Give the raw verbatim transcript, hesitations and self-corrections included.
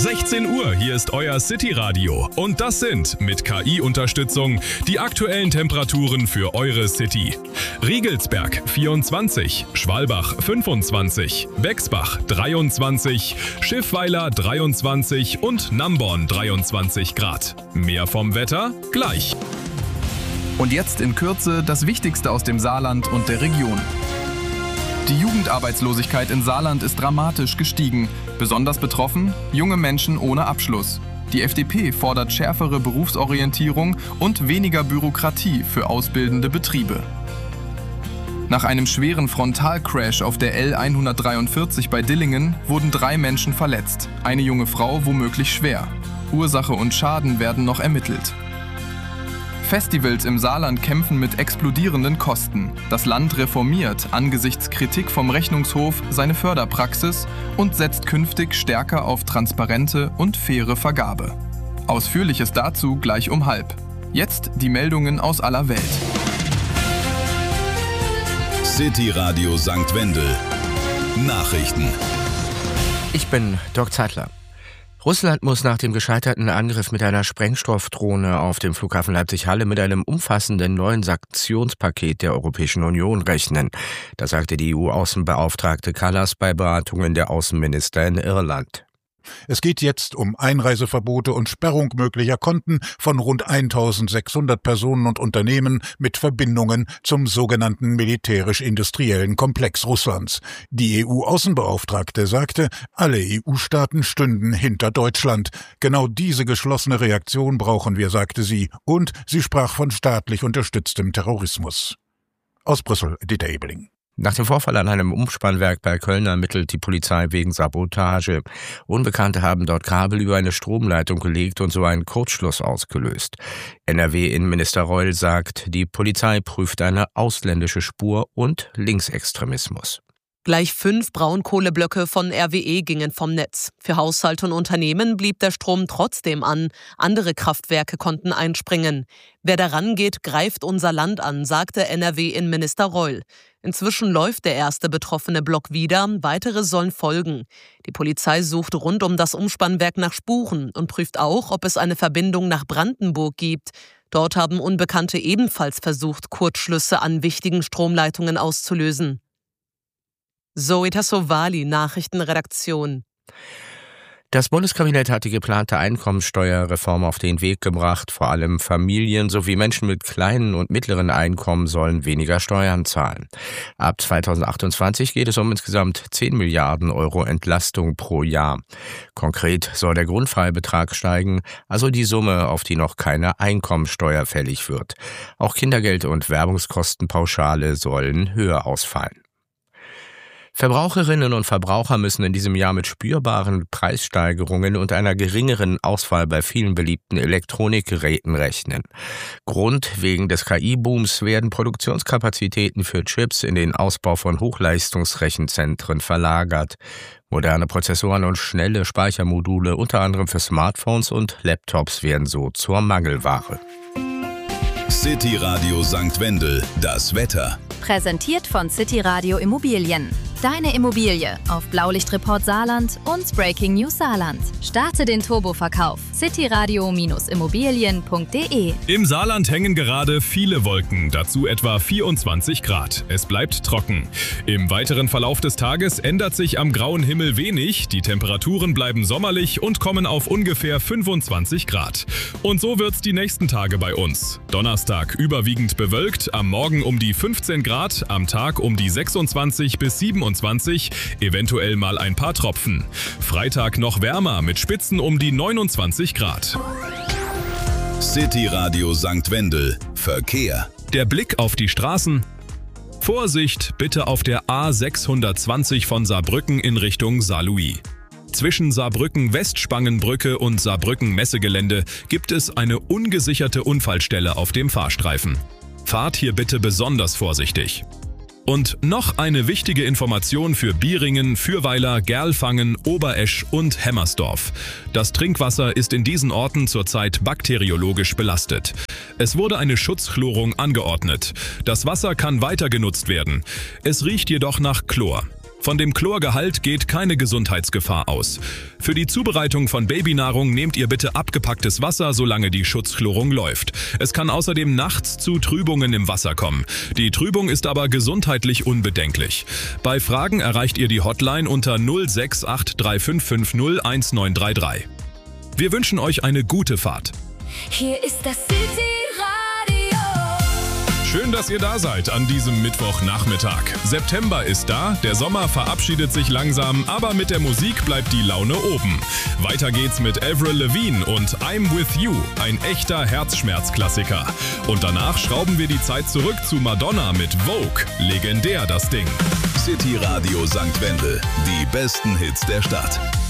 sechzehn Uhr, hier ist euer City Radio. Und das sind mit K I-Unterstützung die aktuellen Temperaturen für eure City. Riegelsberg vierundzwanzig, Schwalbach fünfundzwanzig, Bexbach dreiundzwanzig, Schiffweiler dreiundzwanzig und Namborn dreiundzwanzig Grad. Mehr vom Wetter gleich. Und jetzt in Kürze das Wichtigste aus dem Saarland und der Region. Die Jugendarbeitslosigkeit in Saarland ist dramatisch gestiegen. Besonders betroffen junge Menschen ohne Abschluss. Die F D P fordert schärfere Berufsorientierung und weniger Bürokratie für ausbildende Betriebe. Nach einem schweren Frontalcrash auf der L hundertdreiundvierzig bei Dillingen wurden drei Menschen verletzt. Eine junge Frau womöglich schwer. Ursache und Schaden werden noch ermittelt. Festivals im Saarland kämpfen mit explodierenden Kosten. Das Land reformiert angesichts Kritik vom Rechnungshof seine Förderpraxis und setzt künftig stärker auf transparente und faire Vergabe. Ausführliches dazu gleich um halb. Jetzt die Meldungen aus aller Welt. City Radio Sankt Wendel. Nachrichten. Ich bin Dirk Zeitler. Russland muss nach dem gescheiterten Angriff mit einer Sprengstoffdrohne auf dem Flughafen Leipzig-Halle mit einem umfassenden neuen Sanktionspaket der Europäischen Union rechnen. Das sagte die E U-Außenbeauftragte Kallas bei Beratungen der Außenminister in Irland. Es geht jetzt um Einreiseverbote und Sperrung möglicher Konten von rund eintausendsechshundert Personen und Unternehmen mit Verbindungen zum sogenannten militärisch-industriellen Komplex Russlands. Die E U-Außenbeauftragte sagte, alle E U-Staaten stünden hinter Deutschland. Genau diese geschlossene Reaktion brauchen wir, sagte sie, und sie sprach von staatlich unterstütztem Terrorismus. Aus Brüssel, Dieter Ebeling. Nach dem Vorfall an einem Umspannwerk bei Köln ermittelt die Polizei wegen Sabotage. Unbekannte haben dort Kabel über eine Stromleitung gelegt und so einen Kurzschluss ausgelöst. N R W-Innenminister Reul sagt, die Polizei prüft eine ausländische Spur und Linksextremismus. Gleich fünf Braunkohleblöcke von R W E gingen vom Netz. Für Haushalte und Unternehmen blieb der Strom trotzdem an. Andere Kraftwerke konnten einspringen. Wer daran geht, greift unser Land an, sagte N R W-Innenminister Reul. Inzwischen läuft der erste betroffene Block wieder, weitere sollen folgen. Die Polizei sucht rund um das Umspannwerk nach Spuren und prüft auch, ob es eine Verbindung nach Brandenburg gibt. Dort haben Unbekannte ebenfalls versucht, Kurzschlüsse an wichtigen Stromleitungen auszulösen. Zoe Tassovali, Nachrichtenredaktion. Das Bundeskabinett hat die geplante Einkommensteuerreform auf den Weg gebracht. Vor allem Familien sowie Menschen mit kleinen und mittleren Einkommen sollen weniger Steuern zahlen. Ab zweitausendachtundzwanzig geht es um insgesamt zehn Milliarden Euro Entlastung pro Jahr. Konkret soll der Grundfreibetrag steigen, also die Summe, auf die noch keine Einkommensteuer fällig wird. Auch Kindergeld und Werbungskostenpauschale sollen höher ausfallen. Verbraucherinnen und Verbraucher müssen in diesem Jahr mit spürbaren Preissteigerungen und einer geringeren Auswahl bei vielen beliebten Elektronikgeräten rechnen. Grund wegen des K I-Booms werden Produktionskapazitäten für Chips in den Ausbau von Hochleistungsrechenzentren verlagert. Moderne Prozessoren und schnelle Speichermodule, unter anderem für Smartphones und Laptops, werden so zur Mangelware. City Radio Sankt Wendel, das Wetter. Präsentiert von City Radio Immobilien. Deine Immobilie auf Blaulichtreport Saarland und Breaking News Saarland. Starte den Turboverkauf. cityradio Immobilien punkt de. Im Saarland hängen gerade viele Wolken, dazu etwa vierundzwanzig Grad. Es bleibt trocken. Im weiteren Verlauf des Tages ändert sich am grauen Himmel wenig. Die Temperaturen bleiben sommerlich und kommen auf ungefähr fünfundzwanzig Grad. Und so wird's die nächsten Tage bei uns. Donnerstag überwiegend bewölkt, am Morgen um die fünfzehn Grad, am Tag um die sechsundzwanzig bis siebenundzwanzig, eventuell mal ein paar Tropfen. Freitag noch wärmer mit Spitzen um die neunundzwanzig Grad. City Radio Sankt Wendel. Verkehr. Der Blick auf die Straßen. Vorsicht bitte auf der A sechshundertzwanzig von Saarbrücken in Richtung Saarlouis. Zwischen Saarbrücken-Westspangenbrücke und Saarbrücken-Messegelände gibt es eine ungesicherte Unfallstelle auf dem Fahrstreifen. Fahrt hier bitte besonders vorsichtig. Und noch eine wichtige Information für Bieringen, Fürweiler, Gerlfangen, Oberesch und Hemmersdorf. Das Trinkwasser ist in diesen Orten zurzeit bakteriologisch belastet. Es wurde eine Schutzchlorung angeordnet. Das Wasser kann weiter genutzt werden. Es riecht jedoch nach Chlor. Von dem Chlorgehalt geht keine Gesundheitsgefahr aus. Für die Zubereitung von Babynahrung nehmt ihr bitte abgepacktes Wasser, solange die Schutzchlorung läuft. Es kann außerdem nachts zu Trübungen im Wasser kommen. Die Trübung ist aber gesundheitlich unbedenklich. Bei Fragen erreicht ihr die Hotline unter null sechs acht drei fünf fünf null eins neun drei drei. Wir wünschen euch eine gute Fahrt. Hier ist das City Radio. Schön, dass ihr da seid an diesem Mittwochnachmittag. September ist da, der Sommer verabschiedet sich langsam, aber mit der Musik bleibt die Laune oben. Weiter geht's mit Avril Lavigne und I'm With You, ein echter Herzschmerzklassiker. Und danach schrauben wir die Zeit zurück zu Madonna mit Vogue. Legendär das Ding. City Radio Sankt Wendel, die besten Hits der Stadt.